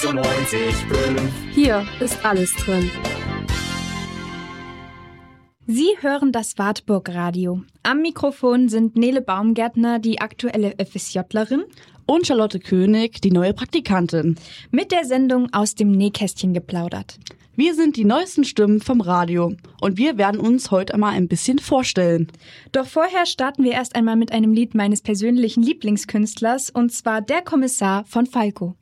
98,5. Hier ist alles drin. Sie hören das Wartburg-Radio. Am Mikrofon sind Nele Baumgärtner, die aktuelle FSJlerin, Und Charlotte König, die neue Praktikantin. mit der Sendung Aus dem Nähkästchen geplaudert. Wir sind die neuesten Stimmen vom Radio und wir werden uns heute einmal ein bisschen vorstellen. Doch vorher starten wir erst einmal mit einem Lied meines persönlichen Lieblingskünstlers, und zwar Der Kommissar von Falco.